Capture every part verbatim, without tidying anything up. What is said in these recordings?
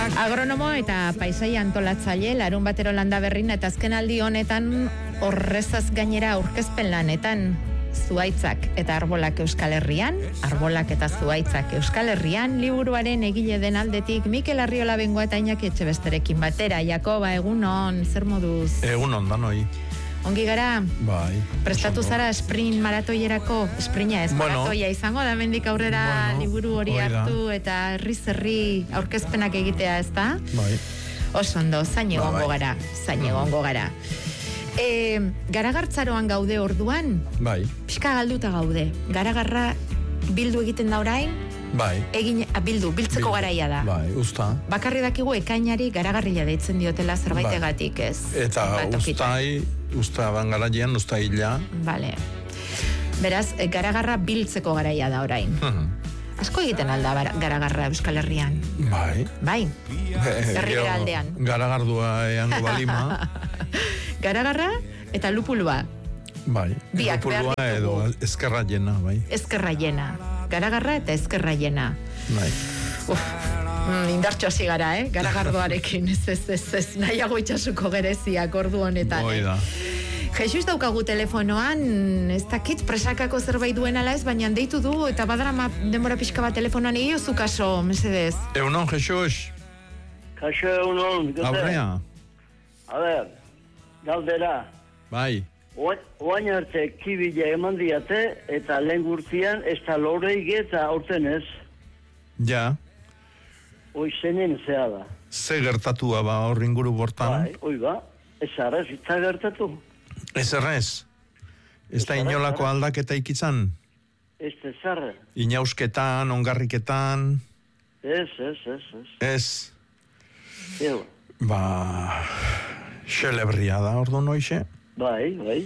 Agronomo eta paisai antolatzaile, larun batero landa berrin eta azken aldi honetan horrezaz gainera aurkezpen lanetan. Zuhaitzak eta arbolak Euskal Herrian, arbolak eta zuhaitzak Euskal Herrian, liburuaren egile den aldetik Mikel Arriola Bengoa eta Iñaki Etxebesterekin batera. Jakoba, egunon, zer moduz? Egunon, danoi. Ongi gara? Bai. Prestatu zara sprint maratoierako, sprinta ez, bueno, maratoia izango da mendik aurrera bueno, liburu hori hartu eta herri-zerri aurkezpenak egitea, ez da? Bai. Oso ondo, zain egongo bai. gara, zain egongo gara. E, garagartzaroan gaude orduan? Bai. Pixka galduta gaude. Garagarra bildu egiten da orain? Bai. Egin, a, bildu, biltzeko bildu. Garaia da. Bai, usta. Bakarri dakigu ekainari garagarria deitzen diotela zerbaitegatik, ez? Eta ustai, usta bangaraian, usta hila. Vale. Beraz, garagarra biltzeko garaia da orain. Asko egiten alda garagarra Euskal Herrian. Bai. Bai. Herri gara aldean. Garagardua eango balima. Garagarra eta lupulua. Bai. Biak lupulua edo ezkerra jena, bai. Ezkerra jena. Garagarra eta ezkerra jena. Bai. Uf, mm, indartxo hasi gara, eh? Garagardoarekin, ez, ez, ez, ez, nahiago itxasuko gereziak ordu honetan. Boi da. Jesus daukagu telefonoan, ez dakit presakako zerbait duen ala ez, baina deitu du eta badrama denbora pixka bat telefonoan egio zu kaso, mesedez. Egunon, Jesus. Kaso egunon. Aurrea. A ber, galdera. Bai. Oain arte kibila eman diate eta lehen gurtian ez da loreik eta aurten ez. Ja. Oi zenen zea da. Ze gertatua ba hor inguru bortan? Bai, oi ba. Ez arrez, ez da gertatu. Ez errez. Ez da inolako aldaketa ikitzan? Ez da zarre. Inausketan, ongarriketan? Ez, ez, ez, ez. Ez. Eo. Ba, xelebria da ordu noixe? Bai, bai.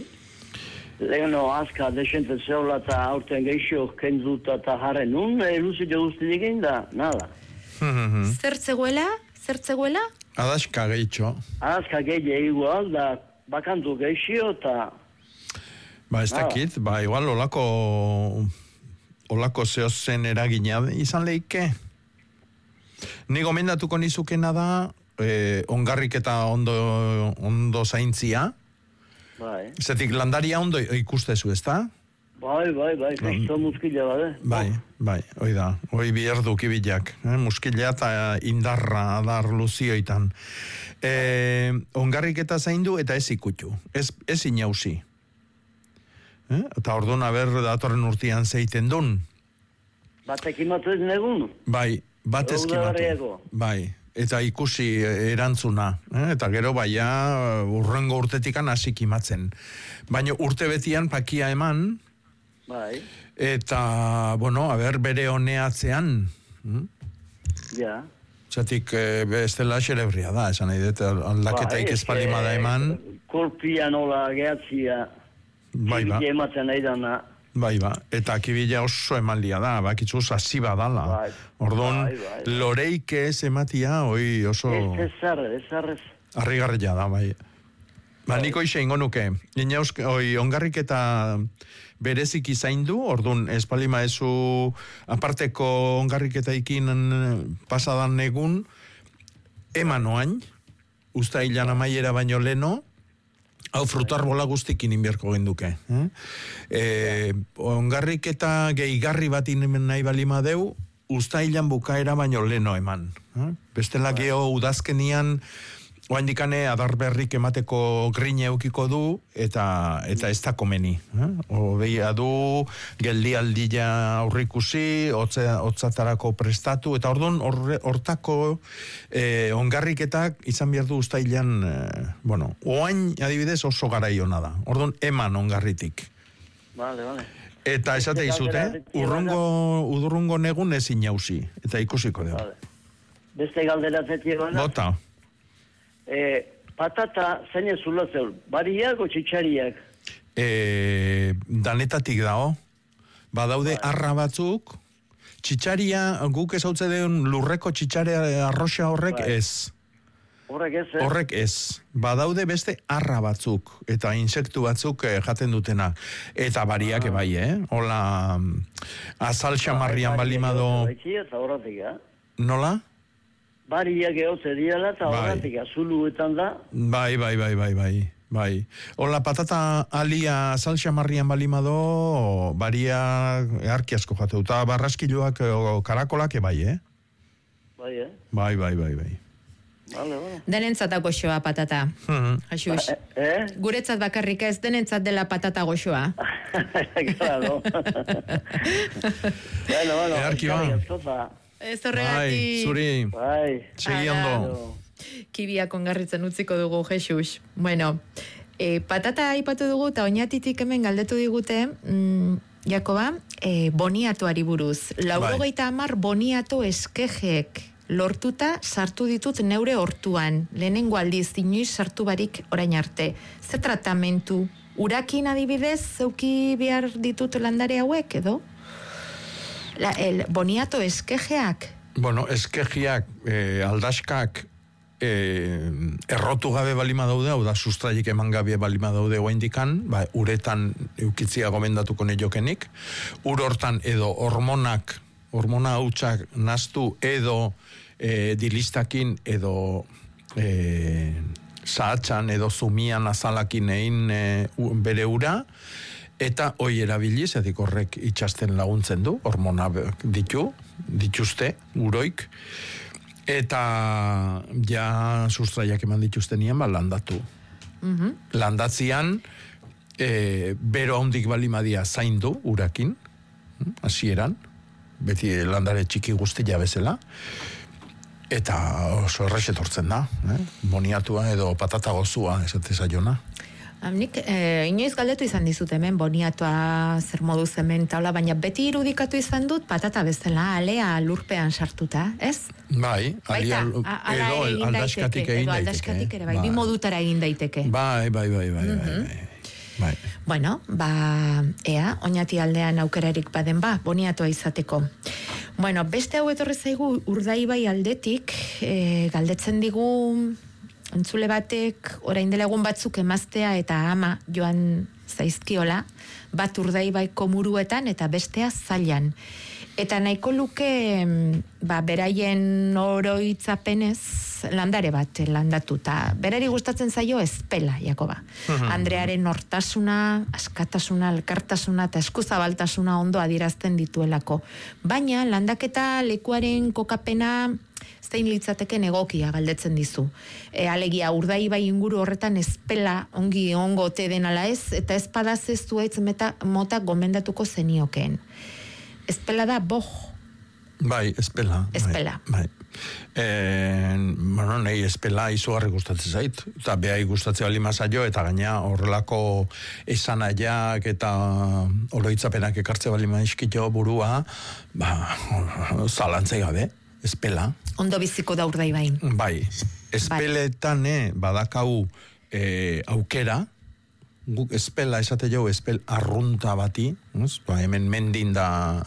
Leheno azka desenten zeola eta aurten geixo kenduta eta jarren nun, eluzi jo guzti digin da, nada. Zer zegoela? Zer zegoela? Adaska gehitxo. Azka gehi igual da bakantu geixio eta... Ba, ez dakit, ba, igual olako olako zehozen eragina izan lehike. Ni gomendatuko nizukena da eh, ongarrik eta ondo, ondo zaintzia. Bai. Zetik landaria ondo ikustezu, ez da? Bai, bai, bai, kristo muskila bade. Bai, bai, oi da, oi bierdu kibilak, eh? Muskila eta indarra adar luzioitan. Eh, ongarrik eta zaindu eta ez ikutu, ez, ez inauzi. Eh? Eta orduan aber datorren urtean zeiten dun. Batek imatu ez negun? Bai, bat ezkimatu. Bai. Eta ikusi erantzuna, eh? Eta gero baia urrengo urtetikan hasik imatzen. Baina urte betian pakia eman, bai. Eta, bueno, aber bere honeatzean. Hm? Ja. Zatik, e, bestela xerebria da, esan nahi dut, aldaketaik bai, espalima da eman. Kolpia nola gehatzia, bai, ba. Ematen nahi dana. Bai, ba, eta kibila oso eman lia da, bakitzu zasiba dala. Bai. Orduan, bai, bai, bai. loreik ez ematia, oi oso... Ez zarre, ez zarrez. Arrigarria da, bai. Ba, niko ise ingo nuke. Inauzke, oi, ongarrik eta berezik izaindu, orduan, espalima ezu aparteko ongarrik eta ikin pasadan egun, eman oain, usta hilan amaiera baino leno, hau frutarbola guztikin inbierko genduke. Eh? E, ongarrik eta gehigarri bat nahi balima deu, ustailan bukaera baino leno eman. Eh? Bestela geho udazkenian, oain dikane adar berrik emateko grine eukiko du, eta eta ez da komeni. Eh? Obeia du, geldialdia aurrikusi, hotzatarako prestatu, eta orduan hortako eh, ongarriketak izan behar du ustailan, eh, bueno, oain adibidez oso garaiona da. Orduan eman ongarritik. Vale, vale. Eta esate izute, urrungo, udurrungo negun ezin jauzi, eta ikusiko dugu. Vale. Beste galdera zetie bana? Bota. Eh, patata zein ez zulatzeu, bariak o txitxariak? Eh, danetatik dao. Badaude vale. Arra batzuk, txitxaria, guk ez hautze den lurreko txitxarea arroxa horrek vale. Ez. Horrek ez, eh? Horrek ez. Badaude beste arra batzuk, eta insektu batzuk eh, jaten dutena. Eta bariak ah. Ebai, eh? Hola, azal xamarrian balimado... Nola? bariak egote diala, eta Bai. horretik azuluetan da. Bai, bai, bai, bai, bai. Bai. Hola, patata alia salsa marrian balimado, baria earki asko jateu. Eta barraskiluak o karakolak bai, eh? Bai, eh? Bai, bai, bai, bai. Vale, vale. Denentzat goxoa patata. Mhm. Jaxux. Eh? Guretzat bakarrik ez, denentzat dela patata goxoa. Claro. Bueno, bueno. Earki ba. Ez Bai, horregatik. zuri, Bai. segi ondo. Kibiak ongarritzen utziko dugu, Jesus. Bueno, e, patata aipatu dugu, eta oinatitik hemen galdetu digute, mm, Jakoba, e, boniatuari buruz. Laurogeita hamar boniato eskejeek lortuta sartu ditut neure hortuan. Lehenengo aldiz, inoiz sartu barik orain arte. Ze tratamentu? Urakin adibidez, zeuki behar ditut landare hauek, edo? La, el boniato eskejeak? Bueno, eskejiak, eh, aldaskak, eh, errotu gabe balima daude, hau da, sustraik eman gabe balima daude oaindikan, ba, uretan eukitzia gomendatuko nejokenik, ur hortan edo hormonak, hormona hautsak naztu edo eh, dilistakin edo eh, sahatxan edo zumian azalakin egin eh, bere ura, eta hoi erabiliz, edik horrek itxasten laguntzen du, hormona ditu, dituzte, uroik, eta ja sustraiak eman dituzten nien, ba, landatu. Mhm. Landatzian, e, bero handik balimadia zaindu, urakin, hasieran, beti landare txiki guztia bezala, eta oso erresetortzen da, eh? Boniatua edo patata gozua, esate zaiona. Nik, eh, inoiz galdetu izan dizut hemen, boniatoa zer moduz hemen taula, baina beti irudikatu izan dut patata bezala, alea lurpean sartuta, ez? Bai, alia, Baita, a- ala edo ere egin aldaskatik daiteke, egin edo daiteke. aldaskatik ere, bai, Bai. bi modutara egin daiteke. Bai, bai, bai, bai, bai, bai. Bai. Bueno, ba, ea, oinati aldean aukerarik baden ba, boniatoa izateko. Bueno, beste hau etorri zaigu Urdaibai aldetik, eh, galdetzen digu entzule batek orain dela egun batzuk emaztea eta ama joan zaizkiola, bat Urdaibaiko muruetan eta bestea Zailan. Eta nahiko luke, ba, beraien oroitzapenez landare bat landatuta. Berari gustatzen zaio ezpela, Jakoba. Andrearen nortasuna, askatasuna, elkartasuna eta eskuzabaltasuna ondo adierazten dituelako. Baina landaketa lekuaren kokapena zein litzateken egokia galdetzen dizu. E, alegia Urdaibai inguru horretan ezpela ongi ongo ote den ala ez, eta espadaz ez zuaitz mota gomendatuko zeniokeen. Ezpela da boh. Bai, espela. Espela. Bai. Eh, bueno, nahi espela izugarri gustatzen zait. Eta behai gustatzen bali mazaio, eta gaina horrelako esanaiak eta oroitzapenak ekartze bali maizkito burua, ba, zalantzai gabe, espela. Ondo biziko da Urdaibain. Bai, espeletan eh, badakau eh, aukera, guk espela esate jau, espel arrunta bati, ez? Ba, hemen mendin da,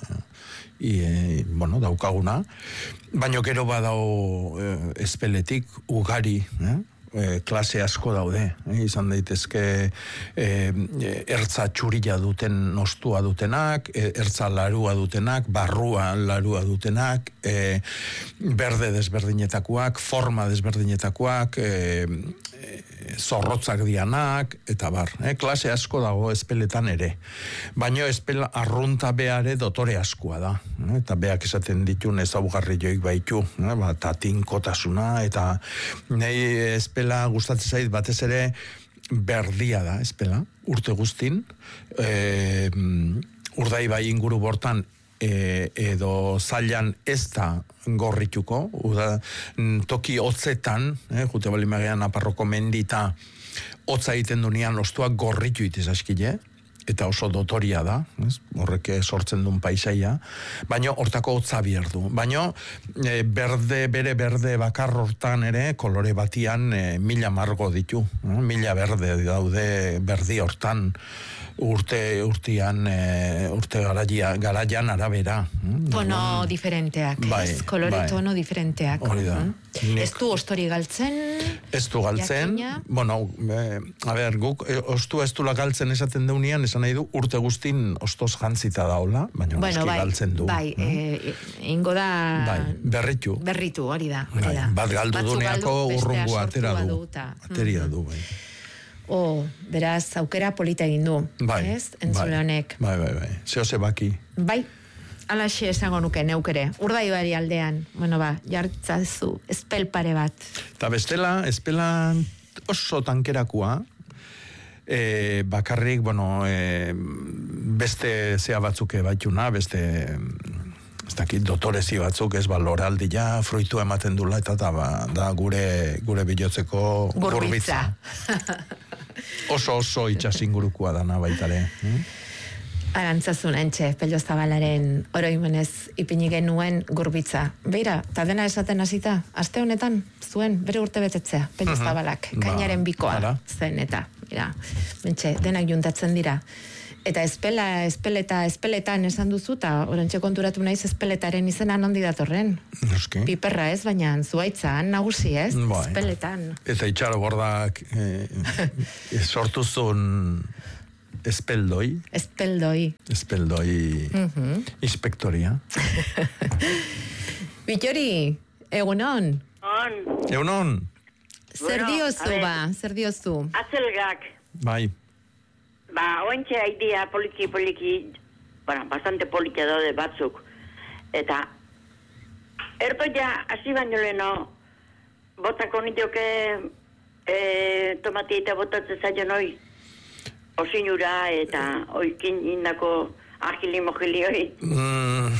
e, bueno, daukaguna, baino gero badao e, espeletik ugari, eh? E, klase asko daude, eh? Izan daitezke e, ertza txurila duten nostua dutenak, e, ertza larua dutenak, barrua larua dutenak, e, berde desberdinetakoak, forma desberdinetakoak, e, e, zorrotzak dianak, eta bar, eh? Klase asko dago espeletan ere. Baina espela arrunta beare dotore askoa da, eh? Eta beak esaten ditun ezaugarri joik baitu, eh? Ba, eta tinkotasuna, eta nahi espela gustatzen zait batez ere berdia da, espela, urte guztin, e, Urdaibai inguru bortan E, edo Zailan ez da gorrituko, uda, toki hotzetan, eh, jute bali magean aparroko mendita hotza egiten dunean ostuak gorritu itiz askile, eta oso dotoria da, ez? Horrek sortzen duen paisaia, baino hortako hotza bihar du. Baino e, berde, bere berde bakar hortan ere, kolore batian e, mila margo ditu, eh? Mila berde daude berdi hortan, urte urtean e, urte garaia, garaian arabera. Tono diferenteak, bai, ez? Kolore bai. tono diferenteak. Hori da. Mm. Ez du ostori galtzen? Ez du galtzen, jakina? bueno, e, a ber, guk e, ostu ez du galtzen esaten deunean, esan esan nahi du, urte guztin ostoz jantzita daula, baina bueno, noski bai, galtzen du. Bai, mm? e, ingo da... Bai, berritu. Berritu, hori da. Bai, Hori da. bat galdu Batzuk duneako galdu, bestea urrungo sortu atera du. badu, ta. Ateria du, bai. Oh, beraz, aukera polita egin du, Bai, ez? Entzule honek. Bai, bai, bai. Zeo zebaki. Bai, alaxe esango nuke neukere. Urdaibari aldean, bueno ba, jartzazu, espel pare bat. Ta bestela, espela oso tankerakua, e, bakarrik, bueno, e, beste zea batzuke baituna, beste... ez dakit, dotorezi batzuk, ez ba, loraldia, fruitu ematen dula, eta da, ba, da gure, gure bilotzeko gurbitza. Oso oso itxasingurukua dana baitare. Hmm? Arantzazun, entxe, Pello Zabalaren oroimenez ipini genuen gurbitza. Beira, eta dena esaten hasita, aste honetan, zuen, bere urte betetzea, Pello Zabalak, Ba, kainaren bikoa hala. zen, eta, mira, mentxe, denak juntatzen dira. Eta espela, espeleta, espeletan esan duzu, eta orantxe konturatu naiz espeletaren izena nondi datorren. Noski. Piperra ez, baina zuaitzan, nagusi ez, Bai. espeletan. Eta itxaro bordak eh, sortu zuen espeldoi, Espeldoi. espeldoi Mhm. inspektoria. Bitori, egunon, On, Eunon, zer Bueno, a diozu ver. ba, zer diozu? atzelgak, bai, ba, ointxe haidia poliki, poliki, bueno, bastante poliki daude batzuk. Eta, erdoia, hasi baino leno, botako nitioke, e, tomatia eta botatzen zailo noi, osinura eta oikin indako agili mojili hoi. mm,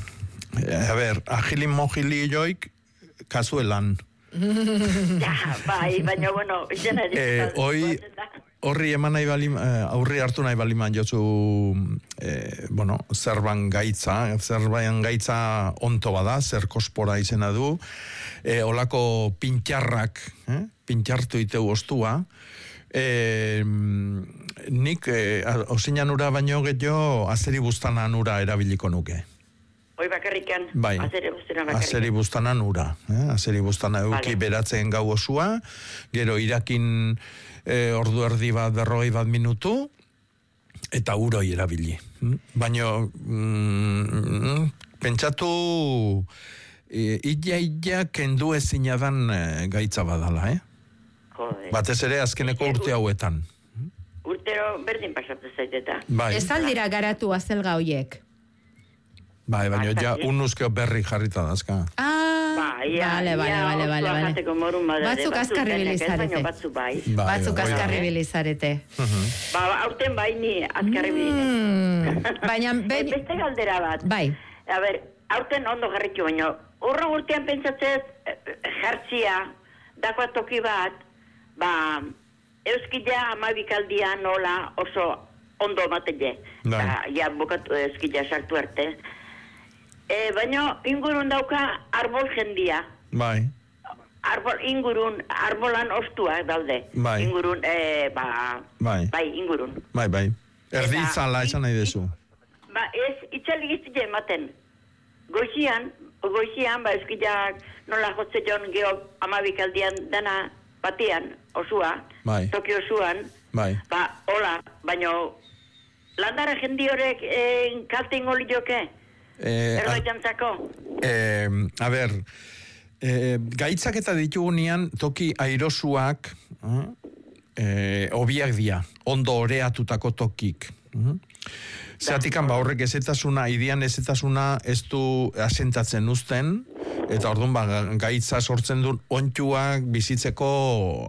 a ber, agilin mojili joik, kasuelan. Ja, bai, baina, bueno, izena Eh, hoi, horri eman nahi bali, eh, aurri hartu nahi baliman jozu, eh, bueno, zerban gaitza, zerban gaitza onto bada, zer kospora izena du, eh, olako pintxarrak, eh, pintxartu iteu ostua, eh, nik eh, osinan ura baino gehiago azeri bustanan ura erabiliko nuke. Hoi bakarrikan, Bai, azere buztena bakarrikan. azeri bustanan ura. Eh? Azeri bustana euki Vale. beratzen gau osua, gero irakin eh, ordu erdi bat, berroi bat minutu, eta uroi erabili. Mm? Baina, mm, pentsatu, e, illa-illa kendu ezinadan e, gaitza badala, eh? Jode. Batez ere azkeneko urte hauetan. Urtero berdin pasatzen zaiteta. Bai, Ez aldira garatu azelga hoiek. bai, baina ja Bai. unuzkeo berri jarrita dazka. Ah, Ba, ia, vale, vale, ia vale, vale, osoa vale. jateko morun badade, Batzuk batzuk azkarri denek ez, bilizarete. baina batzu bai. Bai, Batzuk bai, azkarri bai. bilizarete. Ba, aurten bai ni azkarri bilin. Mm, baina, ben... Beste galdera bat. Bai, A ber, aurten ondo garritxu baino, urra urtean pentsatzez eh, jartzia, dakoa toki bat, ba, euskila amabikaldia nola oso ondo matele. Bai. Ba, ja, bukatu euskila sartu arte. E, baina ingurun dauka arbol jendia. bai, Arbol, ingurun, arbolan ostuak daude. Bai. Ingurun, e, ba, Bai. bai, ingurun. bai, bai. Erdi Eta- itzala esan nahi dezu. Ba, ez, itzali giztile ematen. Goizian, goizian, ba, eskilak nola jotze jon geho amabikaldian dana batian, osua, Bai. toki osuan, Bai. ba, hola, baino, landara jendi horrek eh, kalte ingo lioke, Eh, a, erdoitantzako. eh, a ber, eh, gaitzak eta ditugunean toki airosuak, eh, eh, obiak dia, ondo oreatutako tokik. Uh Zeratikan ba horrek ezetasuna, idian ezetasuna ez du asentatzen uzten, eta orduan ba, gaitza sortzen duen ontsuak bizitzeko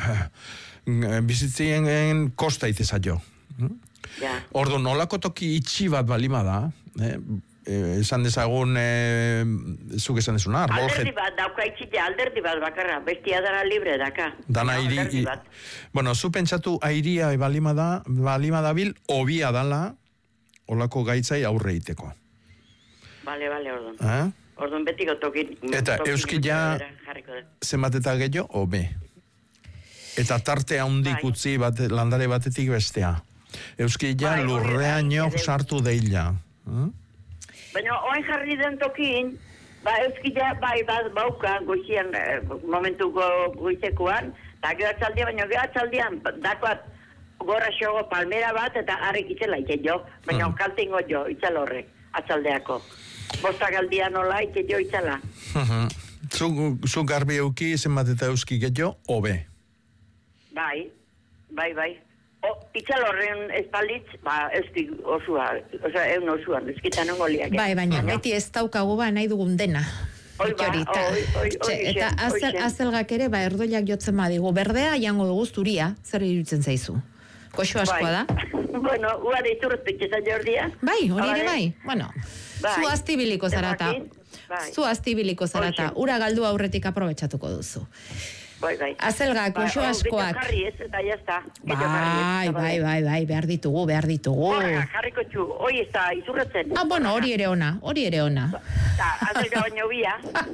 uh, bizitzien kosta iteza jo. Ja. Orduan, nolako toki itxi bat balima da, eh, eh, esan dezagun, eh, zuk esan dezuna, arbol Alderdi jet- bat, dauka itxite alderdi bat bakarra, bestia dara libre daka. Dana Ja, airi, alderdi i- bat. bueno, zu pentsatu airia balima da, balima dabil, obia dala, olako gaitzai aurre iteko. Bale, bale, orduan. Eh? Orduan betiko toki... Eta toki euskila- bera jarriko dut. Zenbat eta gehiago, hobe. Eta tarte handik Bai. utzi bat, landare batetik bestea. Euskila Bai, hori da, lurreaino ere- sartu deila. Eh? Baina, oain jarri den tokin, ba, euskila, bai, bat, bauka, goizian, eh, momentuko goizekoan, eta gero atzaldian, baina gero atzaldian, dakoat, gora xogo palmera bat eta harrik itzela ite jo, baina Mm. kaltingo jo, itzal horrek, atzaldeako. Bostak aldia nola ite jo itzala. Mhm. Zu, zu garbi euki, zenbat eta euski gehiago, hobe. Bai, bai, bai. O, itzal horren espalditz, ba, euski osua, osea, egun osuan, euskitan ongo liak. Bai, baina beti ez daukagu ba nahi dugun dena. Oi ba, Hori, ta- oi, oi, oi, Txe, eta ixen, azel, oi, ixen. azelgak ere, ba, erdoiak jotzen badigu. Berdea, jango dugu zuria, zer iruditzen zaizu? Koxo askoa da? Bueno, uare iturrez petxeza jordia. Bai, hori ere Bai. bai. Bueno, Bai. zu aztibiliko zarata. Emakin, bai. Zu aztibiliko zarata. Hoxe. Ura galdu aurretik aprobetxatuko duzu. Bai, bai. Azelga, koxo Bai, oh, askoak. Gehiago jarri ez, eta jazta. Bai, bai, bai, bai, behar ditugu, behar ditugu. Horra, jarriko txu, hoi ez da izurretzen. Ah, bueno, hori ere ona, hori ere ona. Ta, azelga baino bia.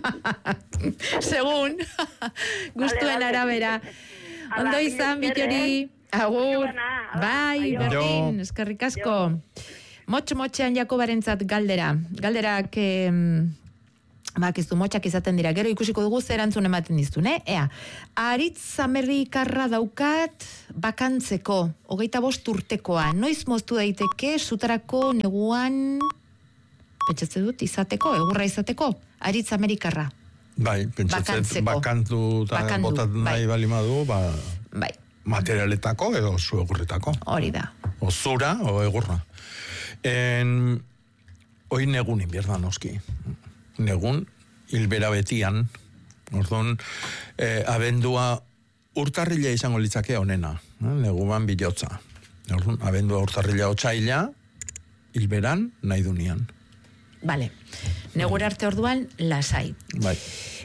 Segun, gustuen vale. arabera. Ala, Ondo mila izan, esker, bitori. Agur. Bana, ala, Bai, aio. berdin, eskerrik asko. Motx-motxean Jakobarentzat galdera. Galderak... Em, Bak, ez du motxak izaten dira. Gero ikusiko dugu zer erantzun ematen diztun, eh? Ea, aritz amerikarra daukat bakantzeko, hogeita bost urtekoa. Noiz moztu daiteke sutarako neguan, pentsatze dut, izateko, egurra izateko, aritz amerikarra. Bai, pentsatzet, Bakantzeko. bakantu eta Bakandu, botat nahi bai. balimadu, ba, Bai, materialetako edo zu egurretako. hori da. O zura, o egurra. En, hoi negun inbierda noski. Negun, hilbera betian, orduan, eh, abendua urtarrila izango litzake honena, eh, neguan bilotza. Orduan, abendua urtarrila otsaila, hilberan nahi dunian. Bale, negur arte orduan, lasai. Bai.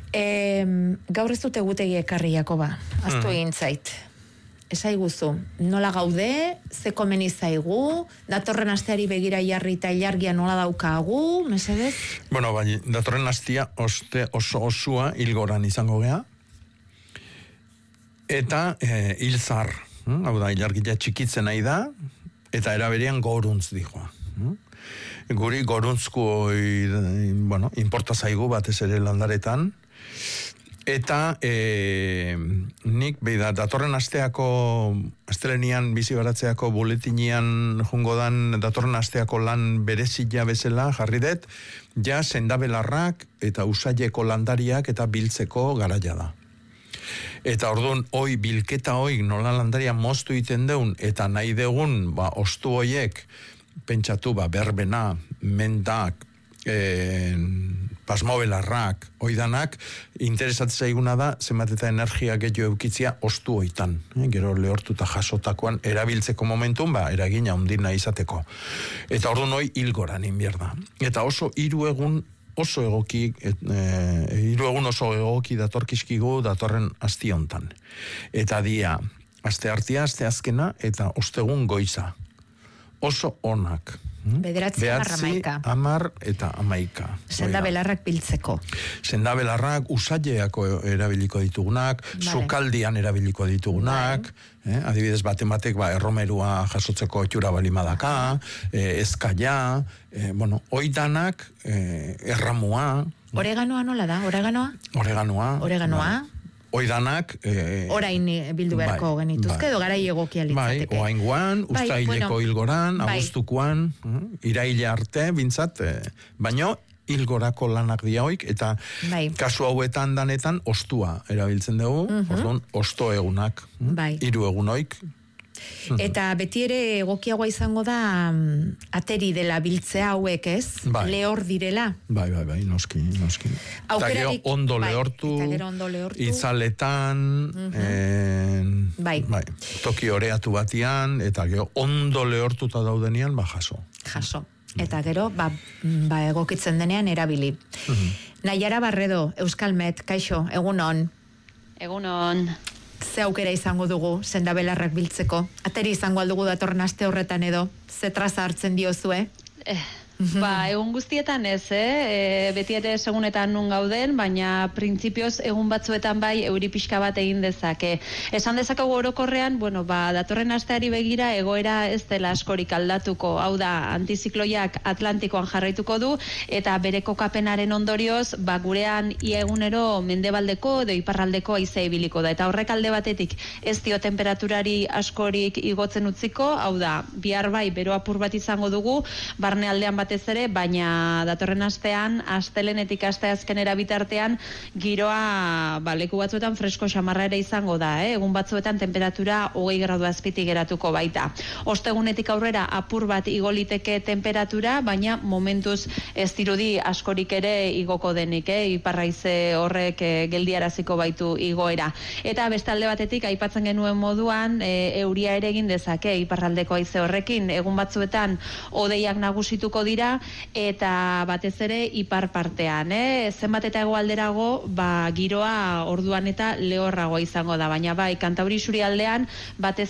E, gaur ez dute gutegi ekarri, Jakoba. Aztu egin zait. Esai guzu, nola gaude, ze komeni zaigu, datorren asteari begira jarri eta ilargia nola daukagu, mesedez? Bueno, bai, datorren astia oste oso osua hilgoran izango gea. Eta eh, hilzar, hm? Hau da, ilargia txikitzen nahi da, eta eraberean goruntz dijoa. Hm? Guri goruntzku, oi, bueno, importa zaigu batez ere landaretan, eta e, nik, beida, datorren asteako, astelenian bizi baratzeako buletinean jungo dan, datorren asteako lan berezila bezala jarri dut, ja sendabelarrak eta usaileko landariak eta biltzeko garaia da. Eta orduan, hoi bilketa hoi nola landaria moztu iten deun, eta nahi degun, ba, ostu hoiek, pentsatu, ba, berbena, mendak, e, pasmobelarrak, oidanak, interesatzen zaiguna da, zenbat eta energia gehiago eukitzia ostu oitan. Eh? Gero lehortu eta jasotakoan erabiltzeko momentun, ba, eragina ondina izateko. Eta orduan hoi hilgoran inbierda. Eta oso hiru egun oso egoki, et, e, hiru egun oso egoki datorkizkigu datorren asti hontan. Eta dia, aste hartia, aste azkena, eta ostegun goiza. Oso onak. Bederatzi, hamar, hamaika. Amar eta amaika. Senda belarrak biltzeko. Senda belarrak usaileako erabiliko ditugunak, Vale. sukaldian erabiliko ditugunak, eh? Adibidez baten batek ba, erromerua jasotzeko itxura balimadaka, eh, ezkaia, eh, bueno, oidanak, eh, erramua, Oreganoa nola da? Oreganoa? oreganoa. Oreganoa? Bai. Oidanak... Eh, Orain bildu beharko bai, genituzke, bai. edo garai egokia Bai, litzateke. oaingoan, Bai, ustaileko bueno, hilgoran, bai. abuztukoan, uh, iraile arte, bintzat, eh, baino hilgorako lanak diaoik, eta Bai. kasu hauetan danetan ostua erabiltzen dugu, orduan, osto egunak, mm, Bai. hiru egunoik. Eta beti ere egokiagoa izango da mm, ateri dela biltzea hauek, ez? Bai. Lehor direla. Bai, bai, bai, noski, noski. Aukerarik- eta gero ondo bai, lehortu, eta gero ondo lehortu. itzaletan, en, Bai. toki oreatu batian, eta gero ondo lehortuta daudenian, ba jaso. Jaso. Eta gero, ba, ba egokitzen denean erabili. Naiara Barredo, Euskalmet, kaixo, egunon. Egunon, Ze aukera izango dugu, sendabelarrak biltzeko? Ateri izango aldugu datorren aste horretan edo, ze traza hartzen diozue? eh, Ba, egun guztietan ez, eh? E, beti ere segunetan nun gauden, baina printzipioz egun batzuetan bai euri pixka bat egin dezake. Esan dezakegu orokorrean, bueno, ba, datorren asteari begira egoera ez dela askorik aldatuko. Hau da, antizikloiak Atlantikoan jarraituko du, eta bere kokapenaren ondorioz, ba, gurean ia egunero mendebaldeko edo iparraldeko haizea ibiliko da. Eta horrek alde batetik ez dio temperaturari askorik igotzen utziko, hau da, bihar bai bero apur bat izango dugu, barne aldean batez ere, baina datorren astean, astelenetik asteazkenera bitartean, giroa ba, leku batzuetan fresko xamarra ere izango da, eh? Egun batzuetan temperatura hogei gradu azpitik geratuko baita. Ostegunetik aurrera apur bat igoliteke temperatura, baina momentuz ez dirudi askorik ere igoko denik, eh? Iparraize horrek eh, geldiaraziko baitu igoera. Eta beste alde batetik, aipatzen genuen moduan, e, euria ere egin dezake iparraldeko haize horrekin, egun batzuetan hodeiak nagusituko dira, eta batez ere ipar partean, eh? Zenbat eta hegoalderago, ba, giroa orduan eta lehorragoa izango da, baina bai, Kantauri isurialdean batez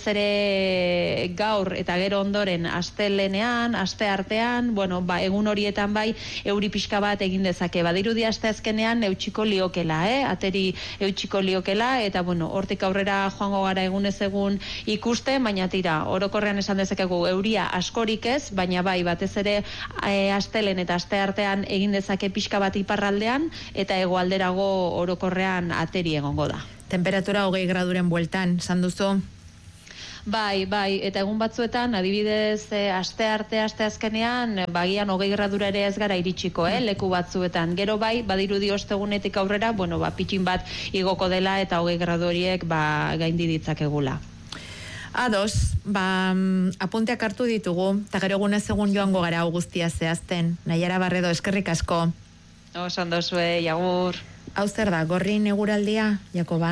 ere gaur eta gero ondoren astelenean, aste artean, bueno, ba, egun horietan bai euri pixka bat egin dezake. Badirudi asteazkenean eutxiko liokela, eh? Ateri eutxiko liokela, eta bueno, hortik aurrera joango gara egunez egun ikusten, baina tira, orokorrean esan dezakegu euria askorik ez, baina bai, batez ere E, astelen eta aste artean egin dezake pixka bat iparraldean, eta hegoalderago orokorrean ateri egongo da. Temperatura hogei graduren bueltan, esan duzu? Bai, bai, eta egun batzuetan, adibidez, e, aste arte, aste azkenean, bagian hogei gradura ere ez gara iritsiko, eh, leku batzuetan. Gero bai, badirudi ostegunetik aurrera, bueno, ba, pitxin bat igoko dela eta hogei gradu horiek ba, gaindi ditzakegula. Ados, ba, apunteak hartu ditugu, eta gero egunez egun joango gara guztia zehazten. Naiara Barredo, eskerrik asko. Oso ondo zue, jagur. Hau zer da, gorri neguraldia, Jakoba?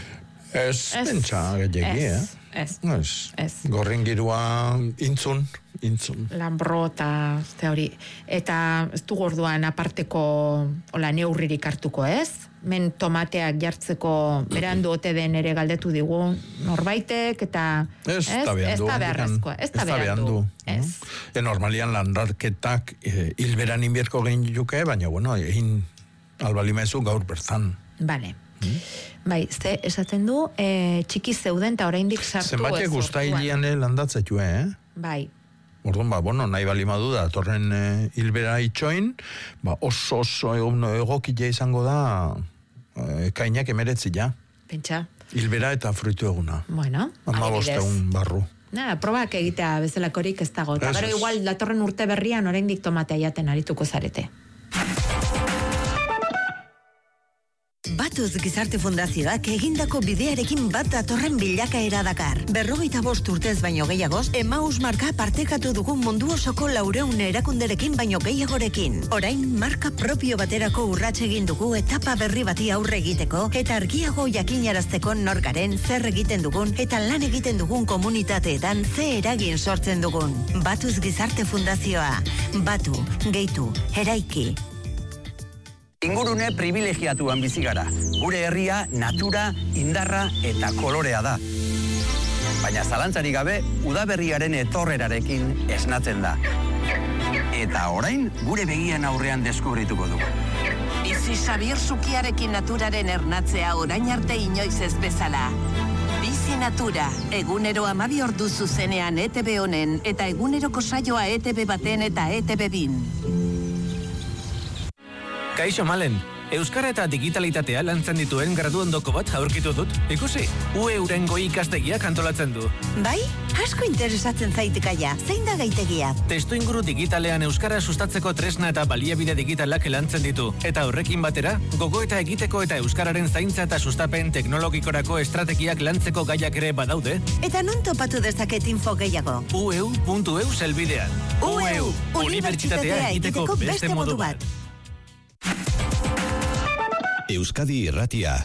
Ez, pentsa, gehiagi, eh? Ez, ez. ez. Gorrin girua intzun, intzun. Lambro eta ze hori. Eta ez du gorduan aparteko ola, neurririk hartuko, ez? Men tomateak jartzeko berandu ote den ere galdetu digu norbaitek, eta ez da beharrezkoa. Ez da behandu. Ez. E normalian landarketak e, hilberan inbierko gehin juke, baina bueno, egin albalimezu gaur bertan. Bale. Hmm? Bai, ze esaten du, e, txiki zeuden eta oraindik sartu ez. Zenbatek guztailian landatzetue, eh? Bai. Orduan, ba, bueno, nahi balimadu da, torren e, hilbera itxoin, ba, oso oso egokila izango da e, kainak emeretzi ja. Pentsa. Hilbera eta fruitu eguna. Bueno, amaboste egun barru. Na, probak egitea bezalakorik ez dago. Eta gero igual, datorren urte berrian oraindik tomatea jaten arituko zarete. Batuz Gizarte Fundazioak egindako bidearekin bat datorren bilakaera dakar. Berrogeita bost urtez baino gehiagoz, Emaus marka partekatu dugun mundu osoko laureun erakunderekin baino gehiagorekin. Orain, marka propio baterako urrats egin dugu etapa berri bati aurre egiteko, eta argiago jakinarazteko norgaren, zer egiten dugun, eta lan egiten dugun komunitateetan ze eragin sortzen dugun. Batuz Gizarte Fundazioa. Batu, gehitu, eraiki. Ingurune privilegiatuan bizi gara. Gure herria, natura, indarra eta kolorea da. Baina zalantzarik gabe, udaberriaren etorrerarekin esnatzen da. Eta orain, gure begian aurrean deskubrituko dugu. Bizi Xabier Sukiarekin naturaren ernatzea orain arte inoiz ez bezala. Bizi Natura, egunero hamabi ordu zuzenean E T B honen, eta eguneroko saioa E T B baten eta E T B bin. Kaixo Malen, euskara eta digitalitatea lantzen dituen gradu ondoko bat aurkitu dut. Ikusi, U E Urengo ikastegiak antolatzen du. Bai? Asko interesatzen zaitekaia. Zein da gaitegia? Testu inguru digitalean euskara sustatzeko tresna eta baliabide digitalak lantzen ditu. Eta horrekin batera, gogo eta egiteko eta euskararen zaintza eta sustapen teknologikorako estrategiak lantzeko gaiak ere badaude. Eta non topatu dezaket info gehiago? u e u puntu e u zelbidean. U E U, unibertsitatea egiteko beste modu bat. Euskadi Irratia.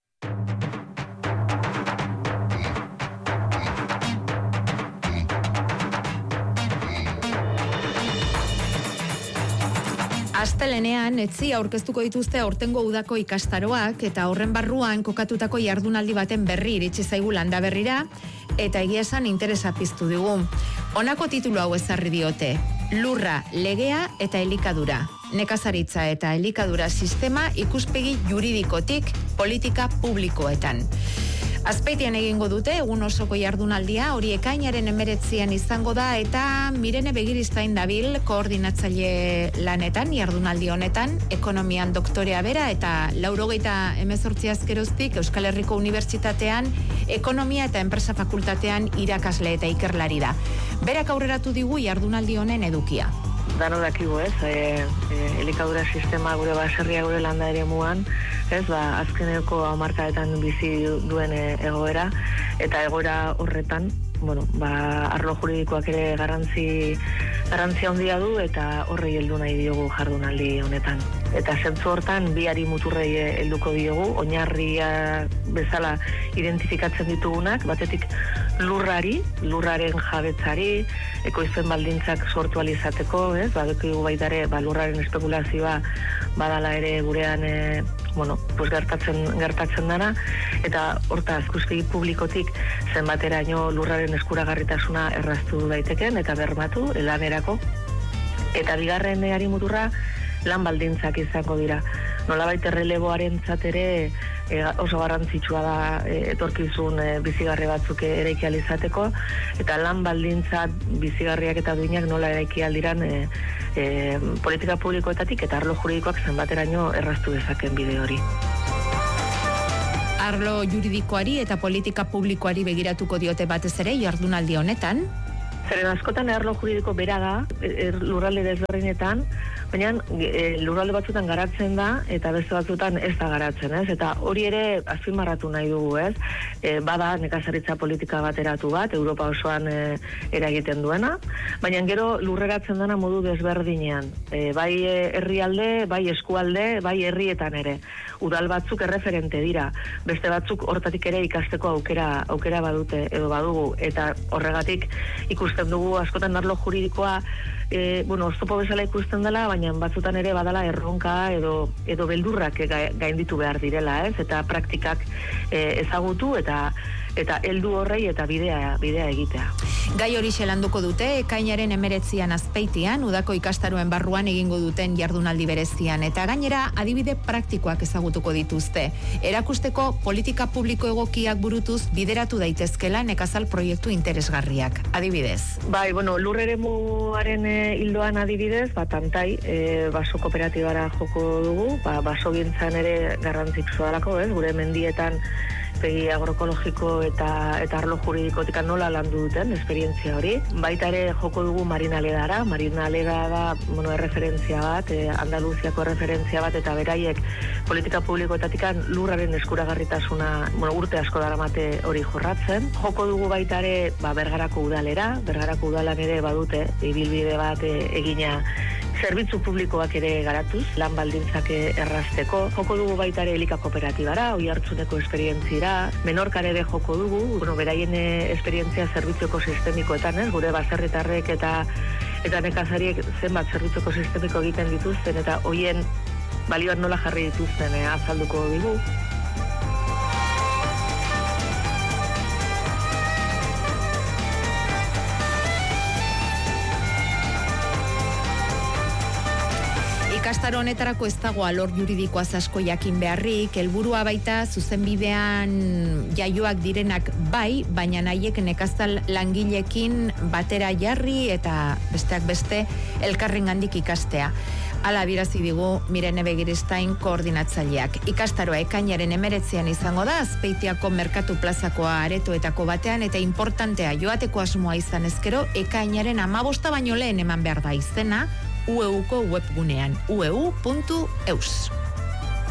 Astelenean etzi aurkeztuko dituzte aurtengo udako ikastaroak eta horren barruan kokatutako jardunaldi baten berri iritsi zaigu Landaberrira eta egia esan interesa piztu digu. Honako titulu hau ezarri diote. Lurra, legea eta elikadura. Nekazaritza eta elikadura sistema ikuspegi juridikotik politika publikoetan. Azpeitian egingo dute, egun osoko jardunaldia, hori ekainaren emeretzian izango da, eta Mirene Begiristain dabil koordinatzaile lanetan, jardunaldi honetan, ekonomian doktorea bera, eta laurogeita emezortzi azkeroztik Euskal Herriko Unibertsitatean, ekonomia eta enpresa fakultatean irakasle eta ikerlari da. Berak aurreratu digu jardunaldi honen edukia. Dano dakigu, ez, e, e, elikadura sistema gure baserria gure landa ere muan, ez, ba, azkeneko hamarkadetan bizi duen e, egoera, eta egoera horretan, bueno, ba, arlo juridikoak ere garrantzi, garrantzi handia du, eta horrei heldu nahi diogu jardunaldi honetan. Eta zentzu hortan, biari muturrei helduko diogu, oinarria bezala identifikatzen ditugunak, batetik lurrari, lurraren jabetzari, ekoizpen baldintzak sortu alizateko, ez, badekigu baitare, ba, lurraren espekulazioa badala ere gurean, e, bueno, pues gertatzen, gertatzen dana, eta hortaz, ikuspegi publikotik zenbateraino lurraren eskuragarritasuna erraztu daiteken, eta bermatu, lanerako. Eta bigarrenari muturra, lan baldintzak izango dira. Nolabait erreleboaren ere e, oso garrantzitsua da e, etorkizun e, bizigarri batzuk eraiki alizateko, eta lan baldintza bizigarriak eta duinak nola eraiki aldiran e, e, politika publikoetatik eta arlo juridikoak zenbateraino erraztu dezaken bide hori. Arlo juridikoari eta politika publikoari begiratuko diote batez ere jardunaldi honetan. Zeren askotan arlo juridiko bera da, er, lurralde desberdinetan, baina e, lurralde batzutan garatzen da, eta beste batzutan ez da garatzen, ez? Eta hori ere azpimarratu nahi dugu, ez? E, bada nekazaritza politika bateratu bat, Europa osoan e, eragiten duena, baina gero lurreratzen dena modu desberdinean. E, bai herrialde, bai eskualde, bai herrietan ere. Udal batzuk erreferente dira, beste batzuk hortatik ere ikasteko aukera, aukera badute edo badugu, eta horregatik ikusten dugu askotan arlo juridikoa e, bueno, oztopo bezala ikusten dela, baina batzutan ere badala erronka edo, edo beldurrak gainditu behar direla, ez? Eta praktikak e, ezagutu eta eta heldu horrei eta bidea bidea egitea. Gai hori landuko dute, ekainaren emeretzian Azpeitian, udako ikastaroen barruan egingo duten jardunaldi berezian, eta gainera adibide praktikoak ezagutuko dituzte. Erakusteko politika publiko egokiak burutuz bideratu daitezkela nekazal proiektu interesgarriak. Adibidez. Bai, bueno, lur eremuaren e, hildoan adibidez, ba, tantai, e, baso kooperatibara joko dugu, ba, baso gintzan ere garrantzitsua dalako, ez, gure mendietan pegi agroekologiko eta eta arlo juridikotik nola landu duten esperientzia hori. Baita ere joko dugu Marina Alegara. Marina Alegara da, bueno, erreferentzia bat, eh, Andaluziako erreferentzia bat, eta beraiek politika publikoetatik lurraren eskuragarritasuna, bueno, urte asko daramate hori jorratzen. Joko dugu baita ere, ba, Bergarako udalera, Bergarako udalan ere badute ibilbide bat e, egina zerbitzu publikoak ere garatuz, lan baldintzak errazteko. Joko dugu baita ere Elika kooperatibara, Oiartzuneko esperientzira, Menorkar ere joko dugu, bueno, beraien esperientzia zerbitzu ekosistemikoetan, ez, gure baserritarrek eta eta nekazariek zenbat zerbitzu ekosistemiko egiten dituzten, eta hoien balioan nola jarri dituzten eh, azalduko dugu. Ikastaro honetarako ez dago alor juridikoaz asko jakin beharrik, helburua baita zuzenbidean jaioak direnak bai, baina nahiek nekazal langilekin batera jarri eta besteak beste elkarrengandik ikastea. Hala adierazi digu Mirene Begiristain koordinatzaileak. Ikastaroa ekainaren emeretzean izango da, Azpeitiako Merkatu Plazakoa aretoetako batean, eta importantea joateko asmoa izan ezkero, ekainaren hamabosta baino lehen eman behar da izena, U E Uko webgunean, u e u puntu eus.